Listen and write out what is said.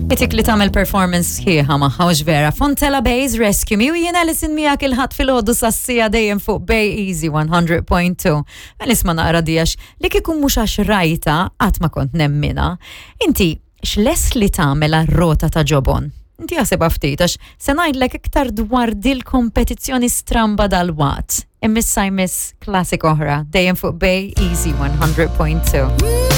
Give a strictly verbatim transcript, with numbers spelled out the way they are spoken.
Itik li tagħmel performance ħieħa ma' ħawx vera. Fontella Bay's Rescue Me u jiena listen miegħek il-ħadd fil-ħodu sassija dejjem fuq Bay Easy one hundred point two. Ma nisma' naqra dijax li kieku mhux għax rajta qatt ma kont nemmina. Inti x'les li tagħmel ar-rota ta' ġobon? Inti ħaseb ftit għax se ngħidlek iktar dwar dil-kompetizzjoni stramba dal-watt. Imissa jmiss klassik oħra dejjem fuq Bay Easy one hundred point two.